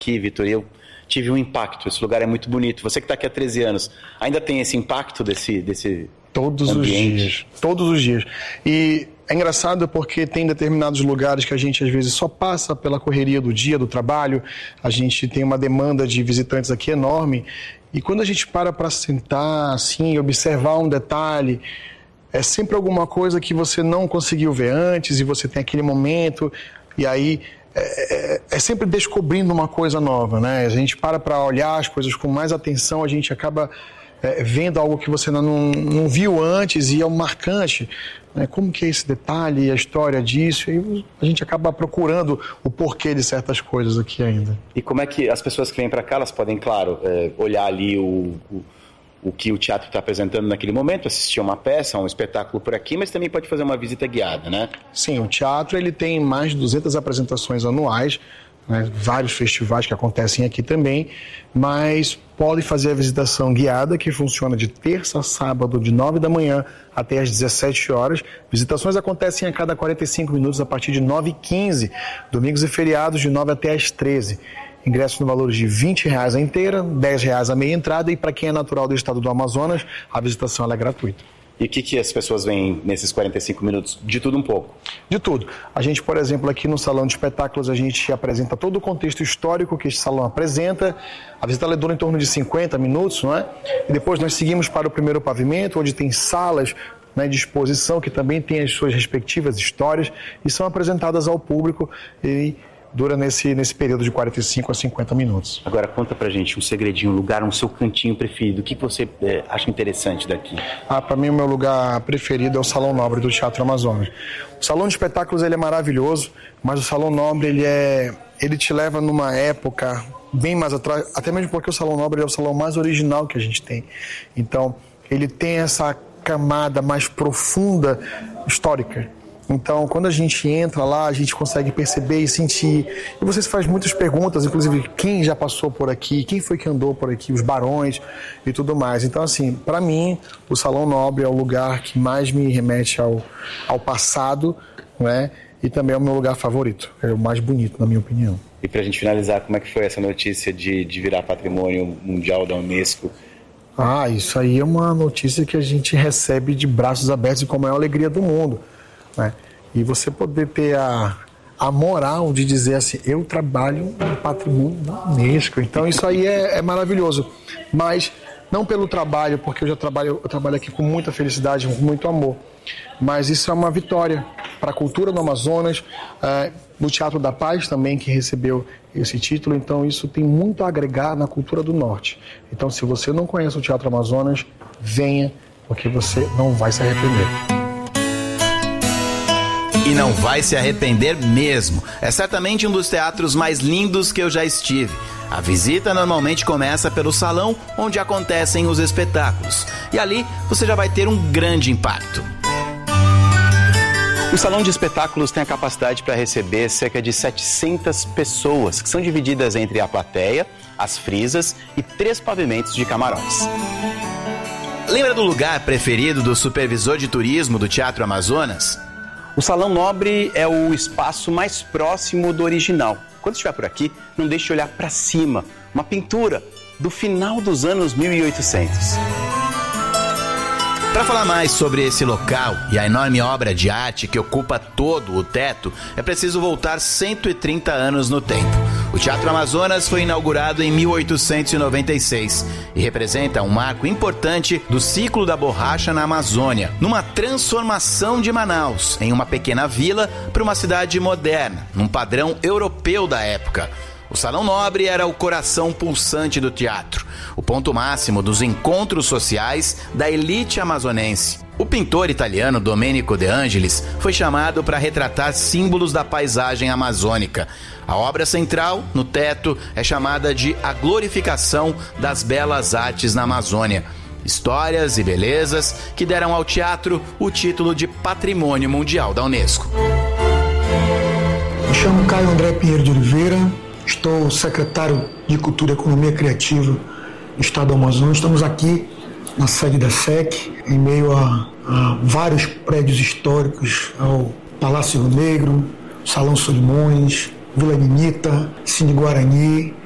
aqui, Vitor, e eu tive um impacto. Esse lugar é muito bonito. Você que está aqui há 13 anos, ainda tem esse impacto desse todos ambiente? Todos os dias. E é engraçado porque tem determinados lugares que a gente às vezes só passa pela correria do dia, do trabalho. A gente tem uma demanda de visitantes aqui enorme. E quando a gente para sentar assim, observar um detalhe, é sempre alguma coisa que você não conseguiu ver antes e você tem aquele momento, e aí é sempre descobrindo uma coisa nova, né? A gente para olhar as coisas com mais atenção, a gente acaba vendo algo que você não viu antes e é um marcante, né? Como que é esse detalhe, a história disso, e a gente acaba procurando o porquê de certas coisas aqui ainda. E como é que as pessoas que vêm para cá, elas podem, claro, olhar ali o que o teatro está apresentando naquele momento, assistir uma peça, um espetáculo por aqui, mas também pode fazer uma visita guiada, né? Sim, o teatro ele tem mais de 200 apresentações anuais, né? Vários festivais que acontecem aqui também, mas pode fazer a visitação guiada, que funciona de terça a sábado, de 9 da manhã até às 17 horas. Visitações acontecem a cada 45 minutos, a partir de 9h15, domingos e feriados de 9 até às 13. Ingresso no valor de R$20 a inteira, R$10 a meia entrada, e para quem é natural do estado do Amazonas, a visitação ela é gratuita. E o que as pessoas veem nesses 45 minutos? De tudo um pouco? De tudo. A gente, por exemplo, aqui no Salão de Espetáculos, a gente apresenta todo o contexto histórico que este salão apresenta. A visita ela dura em torno de 50 minutos, não é? E depois nós seguimos para o primeiro pavimento, onde tem salas, né, de exposição, que também tem as suas respectivas histórias e são apresentadas ao público e dura nesse período de 45 a 50 minutos. Agora conta pra gente um segredinho, um lugar, um seu cantinho preferido. O que você acha interessante daqui? Para mim o meu lugar preferido é o Salão Nobre do Teatro Amazonas. O Salão de Espetáculos ele é maravilhoso, mas o Salão Nobre ele te leva numa época bem mais atrás, até mesmo porque o Salão Nobre é o salão mais original que a gente tem. Então ele tem essa camada mais profunda histórica. Então, quando a gente entra lá, a gente consegue perceber e sentir. E você faz muitas perguntas, inclusive quem já passou por aqui, quem foi que andou por aqui, os barões e tudo mais. Então, assim, para mim, o Salão Nobre é o lugar que mais me remete ao passado, né? E também é o meu lugar favorito, é o mais bonito, na minha opinião. E para a gente finalizar, como é que foi essa notícia de virar patrimônio mundial da Unesco? Isso aí é uma notícia que a gente recebe de braços abertos e com a maior alegria do mundo. Né? E você poder ter a moral de dizer assim, eu trabalho no patrimônio da Unesco, então isso aí é maravilhoso, mas não pelo trabalho, porque eu trabalho aqui com muita felicidade, com muito amor, mas isso é uma vitória para a cultura do Amazonas, no Teatro da Paz também, que recebeu esse título, então isso tem muito a agregar na cultura do Norte. Então, se você não conhece o Teatro Amazonas, venha, porque você não vai se arrepender. E não vai se arrepender mesmo. É certamente um dos teatros mais lindos que eu já estive. A visita normalmente começa pelo salão onde acontecem os espetáculos. E ali você já vai ter um grande impacto. O Salão de Espetáculos tem a capacidade para receber cerca de 700 pessoas, que são divididas entre a plateia, as frisas e 3 pavimentos de camarotes. Lembra do lugar preferido do supervisor de turismo do Teatro Amazonas? O Salão Nobre é o espaço mais próximo do original. Quando estiver por aqui, não deixe de olhar para cima. Uma pintura do final dos anos 1800. Para falar mais sobre esse local e a enorme obra de arte que ocupa todo o teto, é preciso voltar 130 anos no tempo. O Teatro Amazonas foi inaugurado em 1896 e representa um marco importante do ciclo da borracha na Amazônia, numa transformação de Manaus em uma pequena vila para uma cidade moderna, num padrão europeu da época. O Salão Nobre era o coração pulsante do teatro, o ponto máximo dos encontros sociais da elite amazonense. O pintor italiano Domenico De Angelis foi chamado para retratar símbolos da paisagem amazônica. A obra central, no teto, é chamada de A Glorificação das Belas Artes na Amazônia. Histórias e belezas que deram ao teatro o título de Patrimônio Mundial da Unesco. Me chamo Caio André Pinheiro de Oliveira. Estou secretário de Cultura e Economia Criativa do Estado do Amazonas. Estamos aqui na sede da SEC, em meio a vários prédios históricos, ao Palácio Rio Negro, Salão Solimões, Vila Ninita, Cine Guarani,